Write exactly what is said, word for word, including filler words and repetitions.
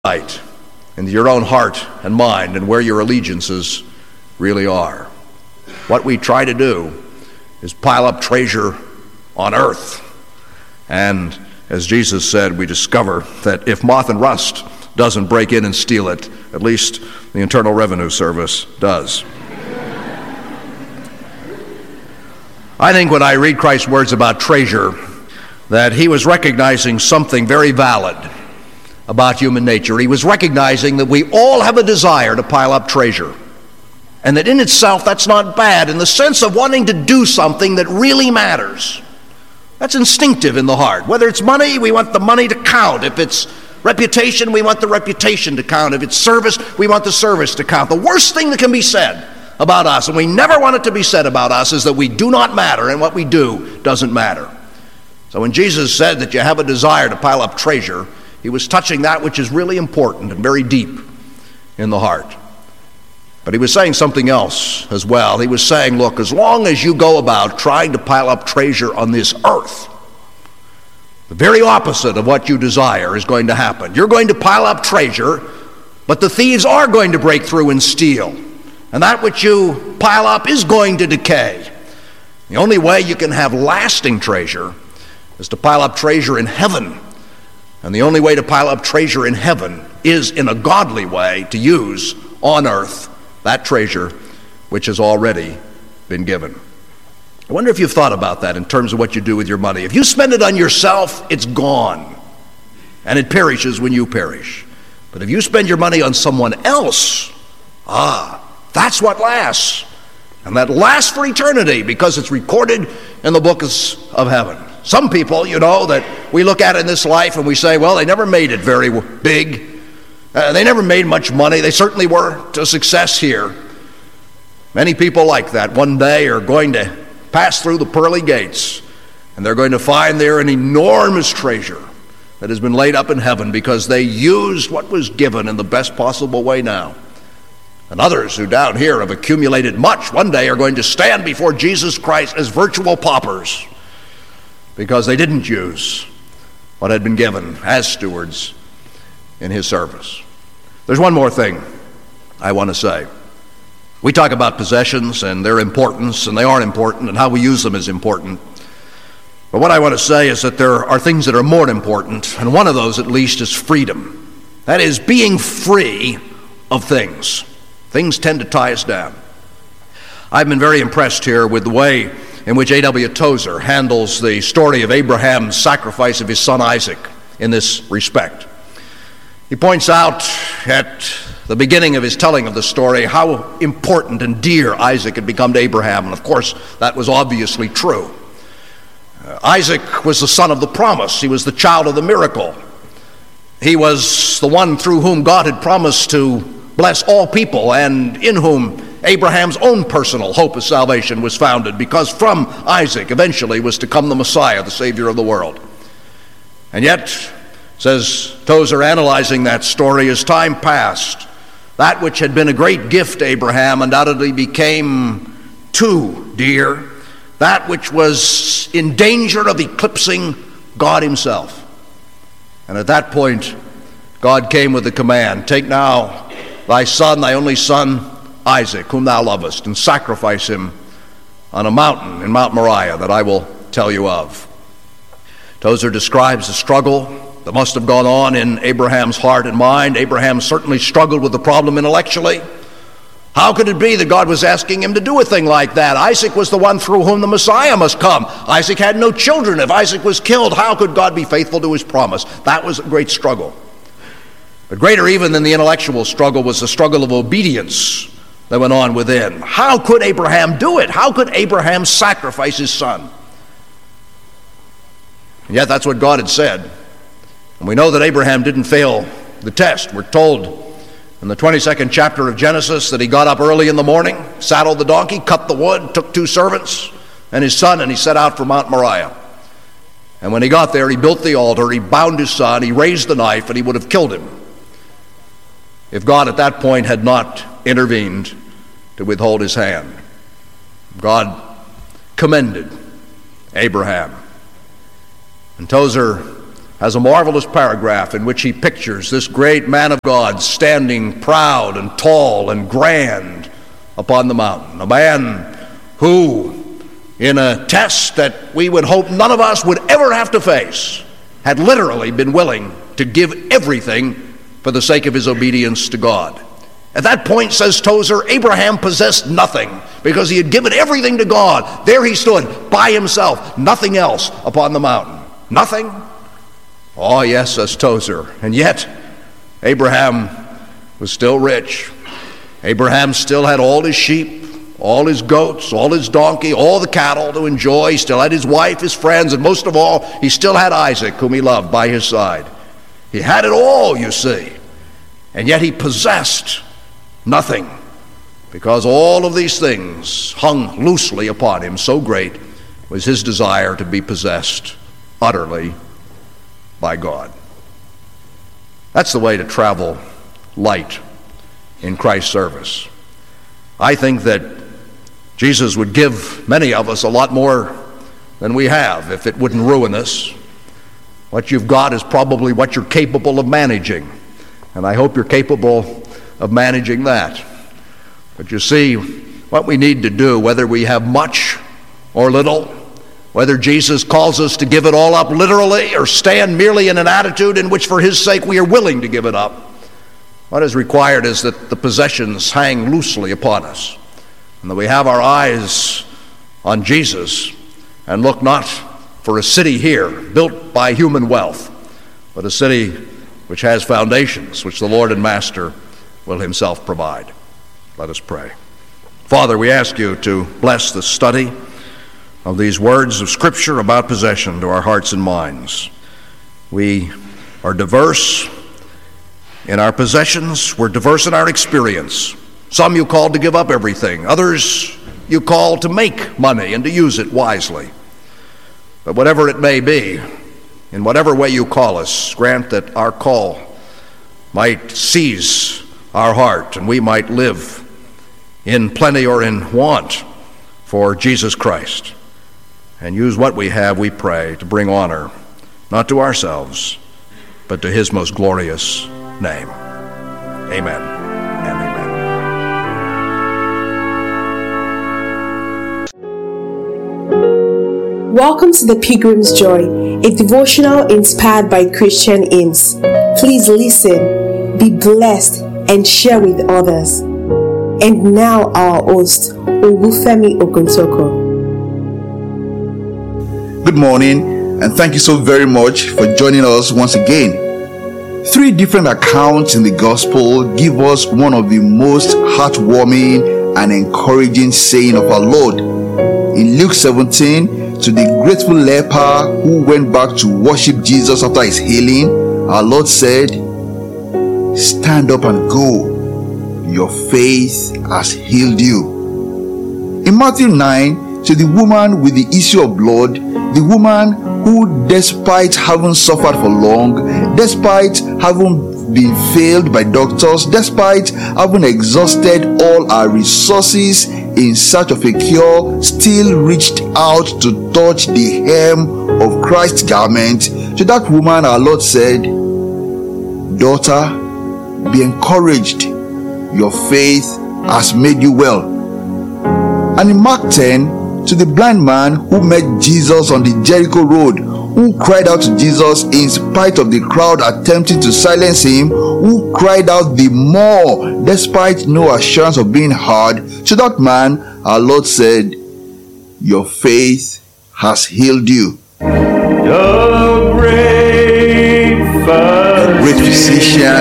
insight into your own heart and mind and where your allegiances really are. What we try to do is pile up treasure on earth. And as Jesus said, we discover that if moth and rust doesn't break in and steal it, at least the Internal Revenue Service does. I think when I read Christ's words about treasure, that he was recognizing something very valid about human nature. He was recognizing that we all have a desire to pile up treasure, and that in itself that's not bad, in the sense of wanting to do something that really matters. That's instinctive in the heart. Whether it's money, we want the money to count. If it's reputation, we want the reputation to count. If it's service, we want the service to count. The worst thing that can be said about us, and we never want it to be said about us, is that we do not matter and what we do doesn't matter. So when Jesus said that you have a desire to pile up treasure, he was touching that which is really important and very deep in the heart. But he was saying something else as well. He was saying, look, as long as you go about trying to pile up treasure on this earth, the very opposite of what you desire is going to happen. You're going to pile up treasure, but the thieves are going to break through and steal. And that which you pile up is going to decay. The only way you can have lasting treasure is to pile up treasure in heaven. And the only way to pile up treasure in heaven is in a godly way to use on earth that treasure which has already been given. I wonder if you've thought about that in terms of what you do with your money. If you spend it on yourself, it's gone, and it perishes when you perish. But if you spend your money on someone else, ah, that's what lasts. And that lasts for eternity because it's recorded in the books of heaven. Some people, you know, that we look at in this life and we say, well, they never made it very big. Uh, they never made much money. They certainly weren't a success here. Many people like that one day are going to pass through the pearly gates, and they're going to find there an enormous treasure that has been laid up in heaven because they used what was given in the best possible way now. And others who down here have accumulated much one day are going to stand before Jesus Christ as virtual paupers because they didn't use what had been given as stewards in his service. There's one more thing I want to say. We talk about possessions and their importance, and they are important, and how we use them is important. But what I want to say is that there are things that are more important, and one of those at least is freedom. That is, being free of things. Things tend to tie us down. I've been very impressed here with the way in which A W Tozer handles the story of Abraham's sacrifice of his son Isaac in this respect. He points out at the beginning of his telling of the story how important and dear Isaac had become to Abraham, and of course that was obviously true. Uh, Isaac was the son of the promise. He was the child of the miracle. He was the one through whom God had promised to bless all people, and in whom Abraham's own personal hope of salvation was founded, because from Isaac eventually was to come the Messiah, the Savior of the world. And yet, says Tozer, analyzing that story, as time passed, that which had been a great gift to Abraham undoubtedly became too dear, that which was in danger of eclipsing God himself. And at that point, God came with the command, take now thy son, thy only son, Isaac, whom thou lovest, and sacrifice him on a mountain in Mount Moriah that I will tell you of. Tozer describes the struggle that must have gone on in Abraham's heart and mind. Abraham certainly struggled with the problem intellectually. How could it be that God was asking him to do a thing like that? Isaac was the one through whom the Messiah must come. Isaac had no children. If Isaac was killed, how could God be faithful to his promise? That was a great struggle. But greater even than the intellectual struggle was the struggle of obedience that went on within. How could Abraham do it? How could Abraham sacrifice his son? And yet that's what God had said. And we know that Abraham didn't fail the test. We're told in the twenty-second chapter of Genesis that he got up early in the morning, saddled the donkey, cut the wood, took two servants and his son, and he set out for Mount Moriah. And when he got there, he built the altar, he bound his son, he raised the knife, and he would have killed him if God at that point had not intervened to withhold his hand. God commended Abraham. And Tozer has a marvelous paragraph in which he pictures this great man of God standing proud and tall and grand upon the mountain. A man who, in a test that we would hope none of us would ever have to face, had literally been willing to give everything for the sake of his obedience to God. At that point, says Tozer, Abraham possessed nothing because he had given everything to God. There he stood by himself, nothing else upon the mountain. Nothing? Oh, yes, says Tozer. And yet, Abraham was still rich. Abraham still had all his sheep, all his goats, all his donkey, all the cattle to enjoy. He still had his wife, his friends, and most of all, he still had Isaac, whom he loved, by his side. He had it all, you see. And yet he possessed nothing, because all of these things hung loosely upon him. So great was his desire to be possessed utterly by God. That's the way to travel light in Christ's service. I think that Jesus would give many of us a lot more than we have if it wouldn't ruin us. What you've got is probably what you're capable of managing, and I hope you're capable of managing that. But you see, what we need to do, whether we have much or little, whether Jesus calls us to give it all up literally or stand merely in an attitude in which for his sake we are willing to give it up, what is required is that the possessions hang loosely upon us, and that we have our eyes on Jesus and look not for a city here built by human wealth, but a city which has foundations which the Lord and Master will himself provide. Let us pray. Father, we ask you to bless the study of these words of Scripture about possession to our hearts and minds. We are diverse in our possessions. We're diverse in our experience. Some you called to give up everything. Others you called to make money and to use it wisely. But whatever it may be, in whatever way you call us, grant that our call might seize our heart and we might live in plenty or in want for Jesus Christ. And use what we have, we pray, to bring honor, not to ourselves, but to his most glorious name. Amen and amen. Welcome to the Pilgrim's Joy, a devotional inspired by Christian hymns. Please listen, be blessed, and share with others. And now our host, Owufemi Oguntoko. Good morning, and thank you so very much for joining us once again. Three different accounts in the gospel give us one of the most heartwarming and encouraging saying of our Lord. In Luke seventeen, to the grateful leper who went back to worship Jesus after his healing, our Lord said, "Stand up and go. Your faith has healed you." In Matthew nine, to the woman with the issue of blood, the woman who, despite having suffered for long, despite having been failed by doctors, despite having exhausted all her resources in search of a cure, still reached out to touch the hem of Christ's garment. To that woman, our Lord said, "Daughter, be encouraged. Your faith has made you well." And in Mark ten, to the blind man who met Jesus on the Jericho road, who cried out to Jesus in spite of the crowd attempting to silence him, who cried out the more despite no assurance of being heard, to that man our Lord said, "Your faith has healed you." The great, a great physician